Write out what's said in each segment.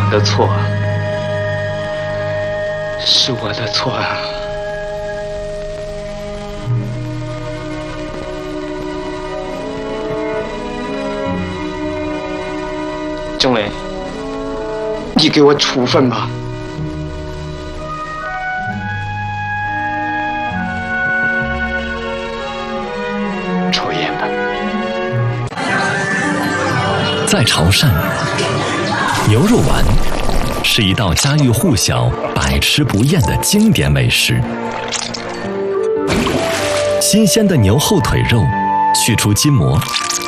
的错，是我的错啊！政委，你给我处分吧。抽烟吧。 在潮汕，牛肉丸是一道家喻户晓、百吃不厌的经典美食。新鲜的牛后腿肉，去除筋膜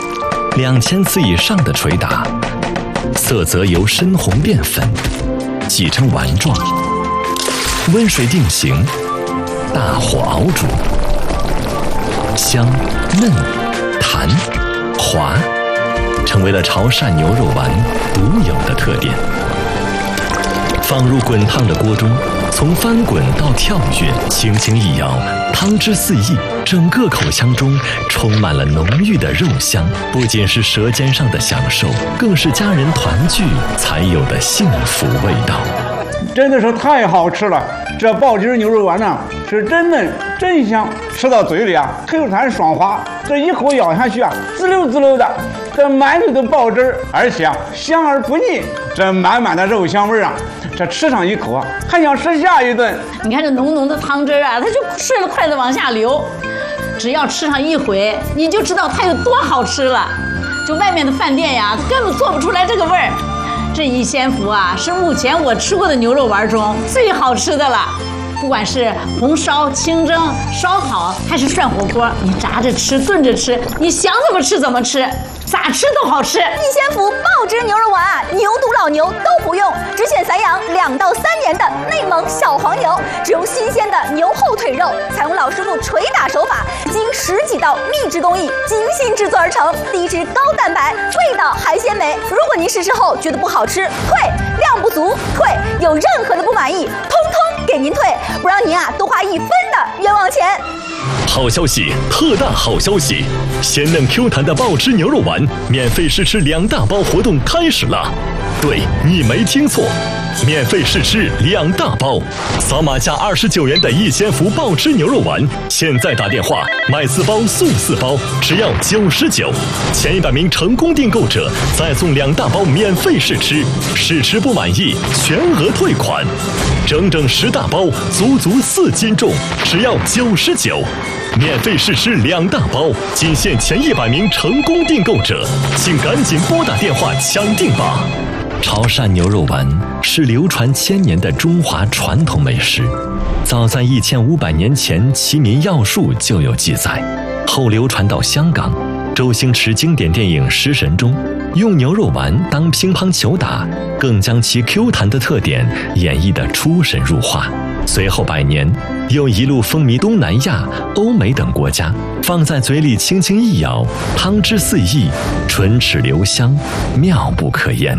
，2000次以上的捶打，色泽由深红变粉，挤成丸状，温水定型，大火熬煮，香、嫩、弹、滑，成为了潮汕牛肉丸独有的特点。放入滚烫的锅中，从翻滚到跳跃，轻轻一摇，汤汁四溢，整个口腔中充满了浓郁的肉香，不仅是舌尖上的享受，更是家人团聚才有的幸福味道。 真的是太好吃了！这爆汁牛肉丸呢，是真嫩真香，吃到嘴里啊，Q 弹爽滑，这一口咬下去啊，滋溜滋溜的，这满里都爆汁，而且啊香而不腻，这满满的肉香味啊，这吃上一口啊，还想吃下一顿。 你看这浓浓的汤汁啊，它就顺着筷子往下流，只要吃上一回，你就知道它有多好吃了。就外面的饭店呀，根本做不出来这个味儿。这一仙福啊，是目前我吃过的牛肉丸中最好吃的了。不管是红烧、清蒸、烧烤，还是涮火锅，你炸着吃、炖着吃，你想怎么吃怎么吃，咋吃都好吃。 一仙福爆汁牛肉丸啊，牛犊老牛都不用，只选散养2到3年的内蒙小黄牛，只用新鲜的牛后腿肉，采用老师傅捶打手法，经10几道秘制工艺精心制作而成，低脂高蛋白，味道还鲜美。如果您试吃后觉得不好吃，退；量不足，退；有任何的不满意，通通给您退，不让您啊多花1分的冤枉钱。 好消息，特大好消息！鲜嫩 Q 弹的爆汁牛肉丸免费试吃2大包活动开始了。对，你没听错，免费试吃2大包，扫码价29元的一仙福爆汁牛肉丸，现在打电话买4包送4包，只要99，前100名成功订购者再送2大包免费试吃，试吃不满意全额退款，整整10大包，足足4斤重，只要99。免费试吃2大包，仅限前100名成功订购者，请赶紧拨打电话抢订吧！潮汕牛肉丸是流传1000年的中华传统美食，早在1500年前，齐民要术就有记载，后流传到香港。周星驰经典电影《食神》中，用牛肉丸当乒乓球打，更将其 Q 弹的特点演绎得出神入化。随后100年，又一路风靡东南亚、欧美等国家，放在嘴里轻轻一咬，汤汁四溢，唇齿留香，妙不可言。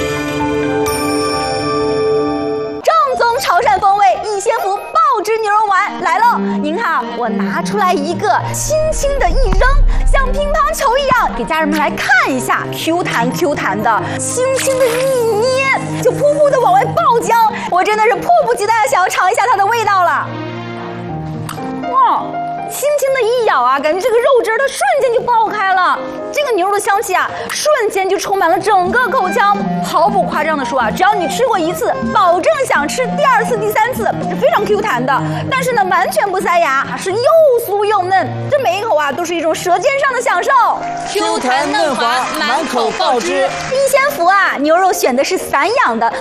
正宗潮汕风味一仙福爆汁牛肉丸来喽！您看，我拿出来一个，轻轻的一扔，像乒乓球一样，给家人们来看一下 ，Q 弹 Q 弹的，轻轻的一捏，就噗噗的往外爆浆，我真的是迫不及待的想要尝一下它的味道了。哇！轻轻的一咬啊，感觉这个肉汁它瞬间就爆开了，这个牛肉的香气啊，瞬间就充满了整个口腔。毫不夸张的说啊，只要你吃过1次，保证想吃第2次、第3次，是非常 Q 弹的。但是呢，完全不塞牙，是又酥又嫩，这每一口啊都是一种舌尖上的享受。 Q 弹嫩滑，满口爆汁。 一仙福啊，牛肉选的是散养的。